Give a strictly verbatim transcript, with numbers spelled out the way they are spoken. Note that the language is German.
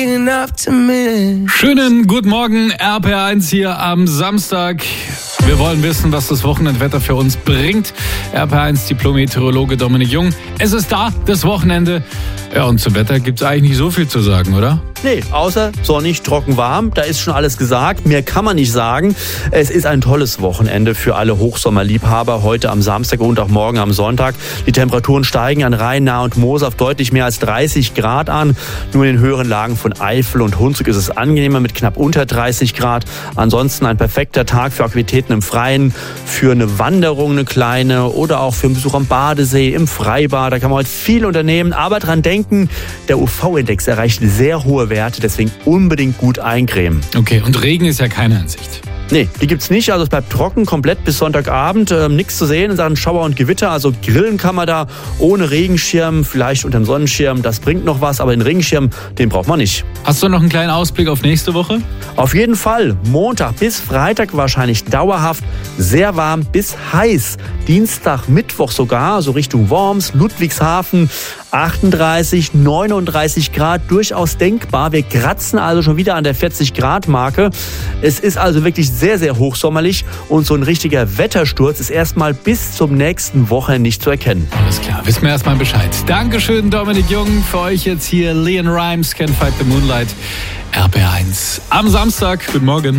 Schönen guten Morgen, R P R eins hier am Samstag. Wir wollen wissen, was das Wochenendwetter für uns bringt. R P R eins Diplom-Meteorologe Dominik Jung. Es ist da, das Wochenende. Ja, und zum Wetter gibt es eigentlich nicht so viel zu sagen, oder? Nee, außer sonnig, trocken, warm. Da ist schon alles gesagt. Mehr kann man nicht sagen. Es ist ein tolles Wochenende für alle Hochsommerliebhaber. Heute am Samstag und auch morgen am Sonntag. Die Temperaturen steigen an Rhein, Nahe und Moos auf deutlich mehr als dreißig Grad an. Nur in den höheren Lagen von Eifel und Hunsrück ist es angenehmer mit knapp unter dreißig Grad. Ansonsten ein perfekter Tag für Aktivitäten im Freien, für eine Wanderung, eine kleine, oder auch für einen Besuch am Badesee, im Freibad. Da kann man heute viel unternehmen. Aber dran denken, der U V-Index erreicht sehr hohe Werte, deswegen unbedingt gut eincremen. Okay, und Regen ist ja keine in Sicht. Nee, die gibt's nicht. Also es bleibt trocken, komplett bis Sonntagabend. Ähm, nichts zu sehen in Sachen Schauer und Gewitter. Also grillen kann man da ohne Regenschirm, vielleicht unter dem Sonnenschirm. Das bringt noch was, aber den Regenschirm, den braucht man nicht. Hast du noch einen kleinen Ausblick auf nächste Woche? Auf jeden Fall. Montag bis Freitag wahrscheinlich dauerhaft sehr warm bis heiß. Dienstag, Mittwoch sogar, so Richtung Worms, Ludwigshafen. achtunddreißig, neununddreißig Grad, durchaus denkbar. Wir kratzen also schon wieder an der vierzig Grad Marke. Es ist also wirklich sehr, sehr hochsommerlich und so ein richtiger Wettersturz ist erstmal bis zum nächsten Woche nicht zu erkennen. Alles klar, wissen wir erstmal Bescheid. Dankeschön, Dominik Jung. Für euch jetzt hier Leon Rimes, Can't Fight the Moonlight, R P R eins am Samstag. Guten Morgen.